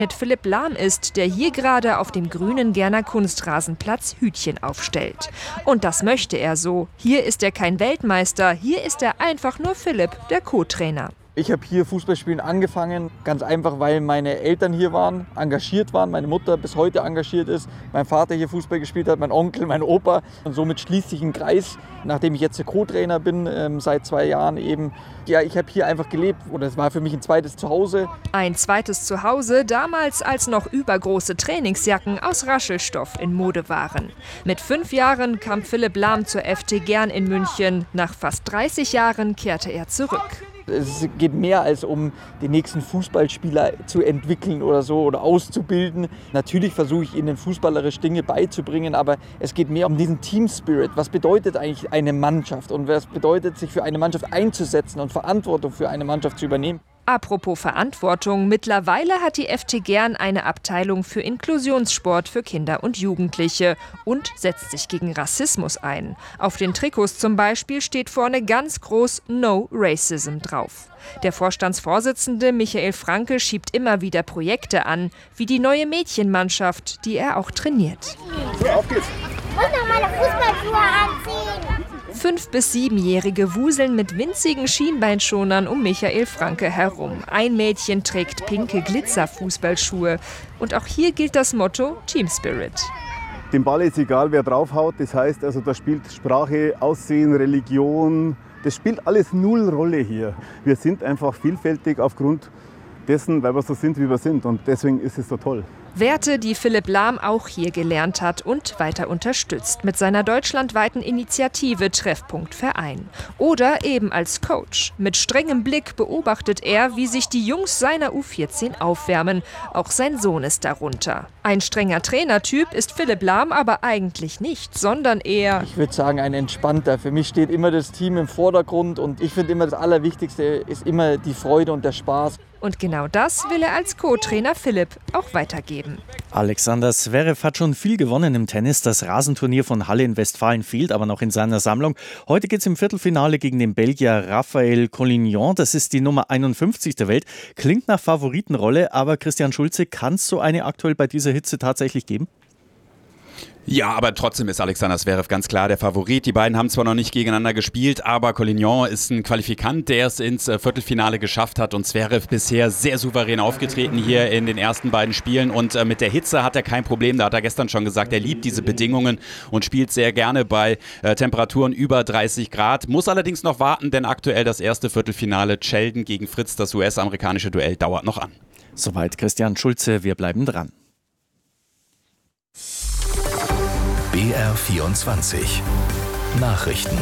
Philipp Lahm ist, der hier gerade auf dem grünen Gerner Kunstrasenplatz Hütchen aufstellt. Und das möchte er so. Hier ist er kein Weltmeister, hier ist er einfach nur Philipp, der Co-Trainer. Ich habe hier Fußballspielen angefangen, ganz einfach, weil meine Eltern hier waren, engagiert waren, meine Mutter bis heute engagiert ist, mein Vater hier Fußball gespielt hat, mein Onkel, mein Opa. Und somit schließt sich ein Kreis, nachdem ich jetzt Co-Trainer bin, seit 2 Jahren eben. Ja, ich habe hier einfach gelebt oder es war für mich ein zweites Zuhause. Ein zweites Zuhause, damals als noch übergroße Trainingsjacken aus Raschelstoff in Mode waren. Mit 5 Jahren kam Philipp Lahm zur FC Gern in München. Nach fast 30 Jahren kehrte er zurück. Es geht mehr als um den nächsten Fußballspieler zu entwickeln oder so oder auszubilden. Natürlich versuche ich ihnen fußballerisch Dinge beizubringen, aber es geht mehr um diesen Team-Spirit. Was bedeutet eigentlich eine Mannschaft und was bedeutet, sich für eine Mannschaft einzusetzen und Verantwortung für eine Mannschaft zu übernehmen? Apropos Verantwortung, mittlerweile hat die FC Gern eine Abteilung für Inklusionssport für Kinder und Jugendliche und setzt sich gegen Rassismus ein. Auf den Trikots zum Beispiel steht vorne ganz groß No Racism drauf. Der Vorstandsvorsitzende Michael Franke schiebt immer wieder Projekte an, wie die neue Mädchenmannschaft, die er auch trainiert. So, auf geht's. Ich muss noch meine Fußballschuhe anziehen. 5- bis 7-Jährige wuseln mit winzigen Schienbeinschonern um Michael Franke herum. Ein Mädchen trägt pinke Glitzer-Fußballschuhe. Und auch hier gilt das Motto Team Spirit. Dem Ball ist egal, wer draufhaut. Das heißt, also da spielt Sprache, Aussehen, Religion. Das spielt alles null Rolle hier. Wir sind einfach vielfältig aufgrund dessen, weil wir so sind, wie wir sind. Und deswegen ist es so toll. Werte, die Philipp Lahm auch hier gelernt hat und weiter unterstützt mit seiner deutschlandweiten Initiative Treffpunkt Verein. Oder eben als Coach. Mit strengem Blick beobachtet er, wie sich die Jungs seiner U14 aufwärmen. Auch sein Sohn ist darunter. Ein strenger Trainertyp ist Philipp Lahm aber eigentlich nicht, sondern eher... Ich würde sagen, ein entspannter. Für mich steht immer das Team im Vordergrund und ich finde immer, das Allerwichtigste ist immer die Freude und der Spaß. Und genau das will er als Co-Trainer Philipp auch weitergeben. Alexander Zverev hat schon viel gewonnen im Tennis. Das Rasenturnier von Halle in Westfalen fehlt aber noch in seiner Sammlung. Heute geht es im Viertelfinale gegen den Belgier Raphael Collignon. Das ist die Nummer 51 der Welt. Klingt nach Favoritenrolle, aber Christian Schulze, kann es so eine aktuell bei dieser Hitze tatsächlich geben? Ja, aber trotzdem ist Alexander Zverev ganz klar der Favorit. Die beiden haben zwar noch nicht gegeneinander gespielt, aber Collignon ist ein Qualifikant, der es ins Viertelfinale geschafft hat und Zverev bisher sehr souverän aufgetreten hier in den ersten beiden Spielen und mit der Hitze hat er kein Problem. Da hat er gestern schon gesagt, er liebt diese Bedingungen und spielt sehr gerne bei Temperaturen über 30 Grad. Muss allerdings noch warten, denn aktuell das erste Viertelfinale Sheldon gegen Fritz, das US-amerikanische Duell, dauert noch an. Soweit Christian Schulze, wir bleiben dran. BR24 Nachrichten.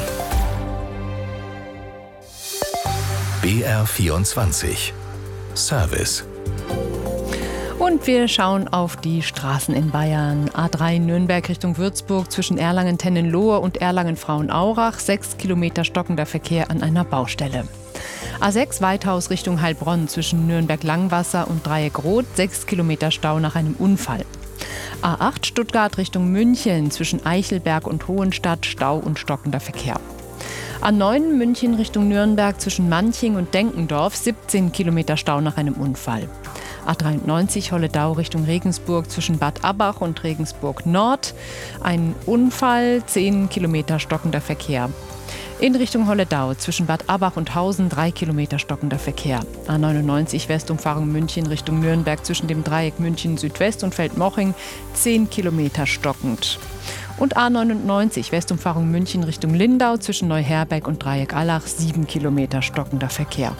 BR24 Service. Und wir schauen auf die Straßen in Bayern. A3 Nürnberg Richtung Würzburg zwischen Erlangen-Tennenlohe und Erlangen-Frauenaurach. 6 Kilometer stockender Verkehr an einer Baustelle. A6 Weithaus Richtung Heilbronn zwischen Nürnberg-Langwasser und Dreieck-Rot. 6 Kilometer Stau nach einem Unfall. A8 Stuttgart Richtung München zwischen Eichelberg und Hohenstadt, Stau und stockender Verkehr. A9 München Richtung Nürnberg zwischen Manching und Denkendorf, 17 Kilometer Stau nach einem Unfall. A93 Holledau Richtung Regensburg zwischen Bad Abbach und Regensburg Nord, ein Unfall, 10 Kilometer stockender Verkehr. In Richtung Holledau zwischen Bad Abbach und Hausen 3 Kilometer stockender Verkehr. A99 Westumfahrung München Richtung Nürnberg zwischen dem Dreieck München Südwest und Feldmoching 10 Kilometer stockend. Und A99 Westumfahrung München Richtung Lindau zwischen Neuherberg und Dreieck Allach 7 Kilometer stockender Verkehr.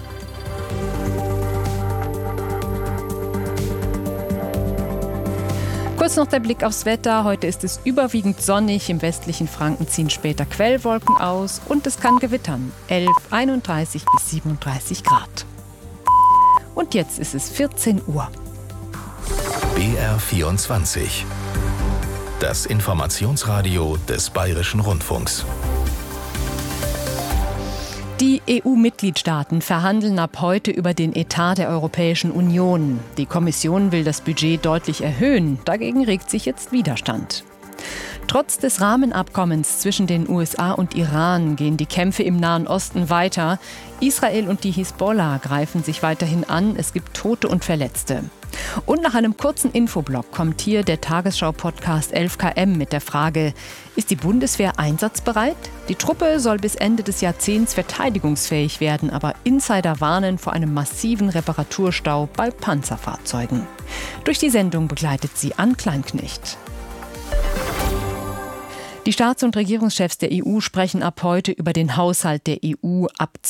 Kurz noch der Blick aufs Wetter. Heute ist es überwiegend sonnig. Im westlichen Franken ziehen später Quellwolken aus und es kann gewittern. 11, 31 bis 37 Grad. Und jetzt ist es 14 Uhr. BR24. Das Informationsradio des Bayerischen Rundfunks. Die EU-Mitgliedstaaten verhandeln ab heute über den Etat der Europäischen Union. Die Kommission will das Budget deutlich erhöhen. Dagegen regt sich jetzt Widerstand. Trotz des Rahmenabkommens zwischen den USA und Iran gehen die Kämpfe im Nahen Osten weiter. Israel und die Hisbollah greifen sich weiterhin an. Es gibt Tote und Verletzte. Und nach einem kurzen Infoblock kommt hier der Tagesschau-Podcast 11KM mit der Frage: Ist die Bundeswehr einsatzbereit? Die Truppe soll bis Ende des Jahrzehnts verteidigungsfähig werden, aber Insider warnen vor einem massiven Reparaturstau bei Panzerfahrzeugen. Durch die Sendung begleitet sie Ann Kleinknecht. Die Staats- und Regierungschefs der EU sprechen ab heute über den Haushalt der EU ab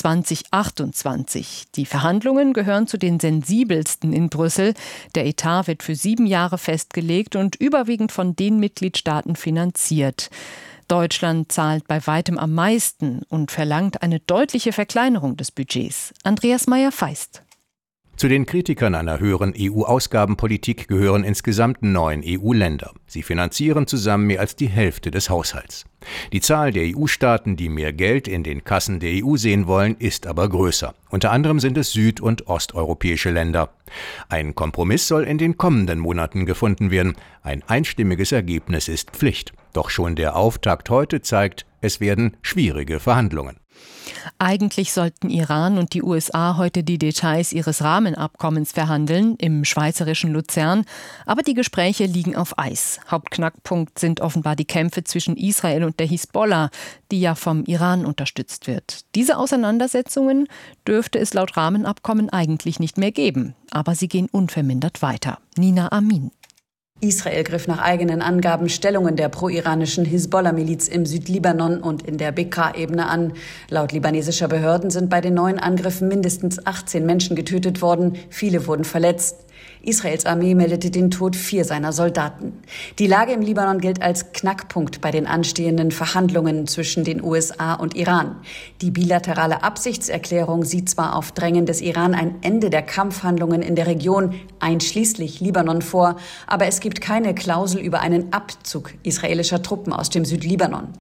2028. Die Verhandlungen gehören zu den sensibelsten in Brüssel. Der Etat wird für 7 Jahre festgelegt und überwiegend von den Mitgliedstaaten finanziert. Deutschland zahlt bei weitem am meisten und verlangt eine deutliche Verkleinerung des Budgets. Andreas Meyer-Feist. Zu den Kritikern einer höheren EU-Ausgabenpolitik gehören insgesamt 9 EU-Länder. Sie finanzieren zusammen mehr als die Hälfte des Haushalts. Die Zahl der EU-Staaten, die mehr Geld in den Kassen der EU sehen wollen, ist aber größer. Unter anderem sind es süd- und osteuropäische Länder. Ein Kompromiss soll in den kommenden Monaten gefunden werden. Ein einstimmiges Ergebnis ist Pflicht. Doch schon der Auftakt heute zeigt, es werden schwierige Verhandlungen. Eigentlich sollten Iran und die USA heute die Details ihres Rahmenabkommens verhandeln, im schweizerischen Luzern. Aber die Gespräche liegen auf Eis. Hauptknackpunkt sind offenbar die Kämpfe zwischen Israel und der Hisbollah, die ja vom Iran unterstützt wird. Diese Auseinandersetzungen dürfte es laut Rahmenabkommen eigentlich nicht mehr geben. Aber sie gehen unvermindert weiter. Nina Amin. Israel griff nach eigenen Angaben Stellungen der pro-iranischen Hisbollah-Miliz im Südlibanon und in der Bekaa-Ebene an. Laut libanesischer Behörden sind bei den neuen Angriffen mindestens 18 Menschen getötet worden, viele wurden verletzt. Israels Armee meldete den Tod 4 seiner Soldaten. Die Lage im Libanon gilt als Knackpunkt bei den anstehenden Verhandlungen zwischen den USA und Iran. Die bilaterale Absichtserklärung sieht zwar auf Drängen des Iran ein Ende der Kampfhandlungen in der Region, einschließlich Libanon, vor, aber es gibt keine Klausel über einen Abzug israelischer Truppen aus dem Südlibanon.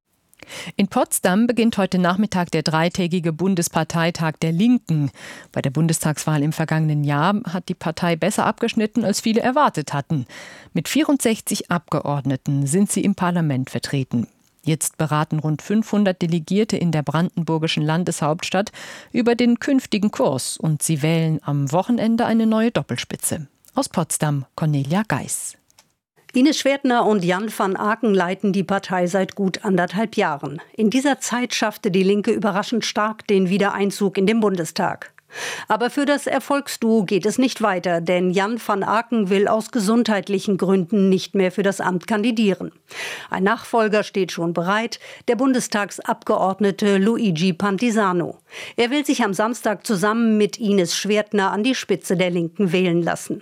In Potsdam beginnt heute Nachmittag der 3-tägige Bundesparteitag der Linken. Bei der Bundestagswahl im vergangenen Jahr hat die Partei besser abgeschnitten, als viele erwartet hatten. Mit 64 Abgeordneten sind sie im Parlament vertreten. Jetzt beraten rund 500 Delegierte in der brandenburgischen Landeshauptstadt über den künftigen Kurs und sie wählen am Wochenende eine neue Doppelspitze. Aus Potsdam, Cornelia Geis. Ines Schwertner und Jan van Aken leiten die Partei seit gut 1,5 Jahren. In dieser Zeit schaffte die Linke überraschend stark den Wiedereinzug in den Bundestag. Aber für das Erfolgsduo geht es nicht weiter, denn Jan van Aken will aus gesundheitlichen Gründen nicht mehr für das Amt kandidieren. Ein Nachfolger steht schon bereit, der Bundestagsabgeordnete Luigi Pantisano. Er will sich am Samstag zusammen mit Ines Schwertner an die Spitze der Linken wählen lassen.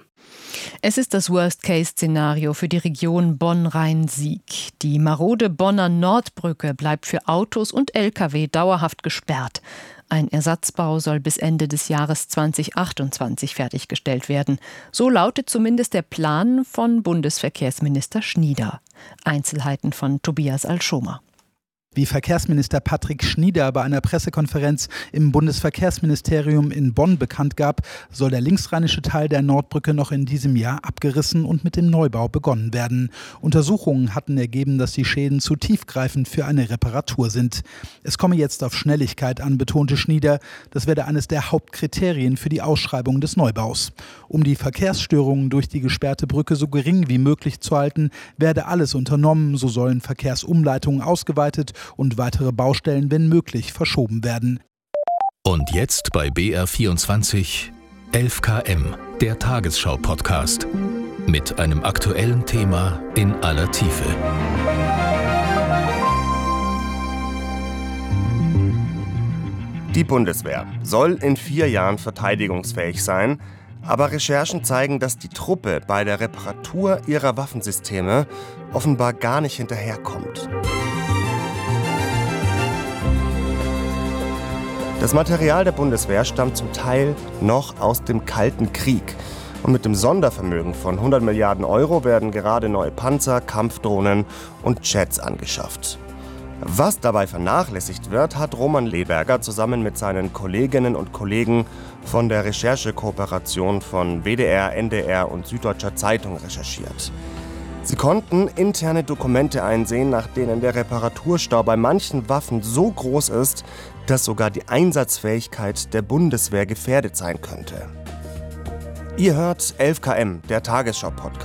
Es ist das Worst-Case-Szenario für die Region Bonn-Rhein-Sieg. Die marode Bonner Nordbrücke bleibt für Autos und Lkw dauerhaft gesperrt. Ein Ersatzbau soll bis Ende des Jahres 2028 fertiggestellt werden. So lautet zumindest der Plan von Bundesverkehrsminister Schnieder. Einzelheiten von Tobias Alschomer. Wie Verkehrsminister Patrick Schnieder bei einer Pressekonferenz im Bundesverkehrsministerium in Bonn bekannt gab, soll der linksrheinische Teil der Nordbrücke noch in diesem Jahr abgerissen und mit dem Neubau begonnen werden. Untersuchungen hatten ergeben, dass die Schäden zu tiefgreifend für eine Reparatur sind. Es komme jetzt auf Schnelligkeit an, betonte Schnieder. Das werde eines der Hauptkriterien für die Ausschreibung des Neubaus. Um die Verkehrsstörungen durch die gesperrte Brücke so gering wie möglich zu halten, werde alles unternommen. So sollen Verkehrsumleitungen ausgeweitet und weitere Baustellen, wenn möglich, verschoben werden. Und jetzt bei BR24 11KM, der Tagesschau-Podcast. Mit einem aktuellen Thema in aller Tiefe. Die Bundeswehr soll in 4 Jahren verteidigungsfähig sein, aber Recherchen zeigen, dass die Truppe bei der Reparatur ihrer Waffensysteme offenbar gar nicht hinterherkommt. Das Material der Bundeswehr stammt zum Teil noch aus dem Kalten Krieg. Und mit dem Sondervermögen von 100 Milliarden Euro werden gerade neue Panzer, Kampfdrohnen und Jets angeschafft. Was dabei vernachlässigt wird, hat Roman Leberger zusammen mit seinen Kolleginnen und Kollegen von der Recherchekooperation von WDR, NDR und Süddeutscher Zeitung recherchiert. Sie konnten interne Dokumente einsehen, nach denen der Reparaturstau bei manchen Waffen so groß ist, dass sogar die Einsatzfähigkeit der Bundeswehr gefährdet sein könnte. Ihr hört 11 km, der Tagesschau-Podcast.